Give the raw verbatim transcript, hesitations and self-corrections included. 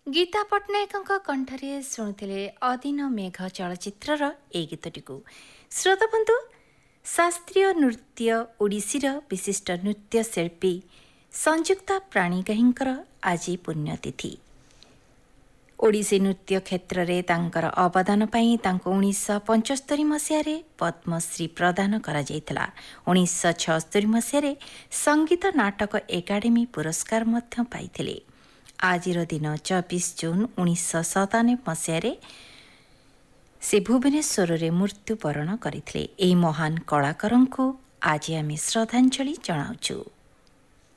गीता पट्टनायकଙ୍କ କଣ୍ଠରେ ଶୁଣୁଥିଲେ ଅଦିନ ମେଘ ଚଳଚ୍ଚିତ୍ରର ଏହି ଗୀତଟିକୁ। ଶ୍ରୋତାବନ୍ଧୁ, ଶାସ୍ତ୍ରୀୟ ନୃତ୍ୟ ଓଡ଼ିଶୀର ବିଶିଷ୍ଟ ନୃତ୍ୟଶିଳ୍ପୀ ସଂଯୁକ୍ତା ପ୍ରାଣିଗ୍ରାହୀଙ୍କର ଆଜି ପୁଣ୍ୟତିଥି। ଓଡ଼ିଶୀ ନୃତ୍ୟ କ୍ଷେତ୍ରରେ ତାଙ୍କର ଅବଦାନ ପାଇଁ ତାଙ୍କୁ ଉଣେଇଶହ ପଞ୍ଚସ୍ତରୀ ମସିହାରେ ପଦ୍ମଶ୍ରୀ ପ୍ରଦାନ କରାଯାଇଥିଲା। ଉଣେଇଶହ ଛଅସ୍ତରୀ ମସିହାରେ ସଙ୍ଗୀତ ନାଟକ ଏକାଡେମୀ ପୁରସ୍କାର ମଧ୍ୟ ପାଇଥିଲେ। ଆଜିର ଦିନ ଚବିଶ ଜୁନ୍ ଉଣେଇଶହ ସତାନବେ ମସିହାରେ ସେ ଭୁବନେଶ୍ୱରରେ ମୃତ୍ୟୁବରଣ କରିଥିଲେ। ଏହି ମହାନ କଳାକାରଙ୍କୁ ଆଜି ଆମେ ଶ୍ରଦ୍ଧାଞ୍ଜଳି ଜଣାଉଛୁ।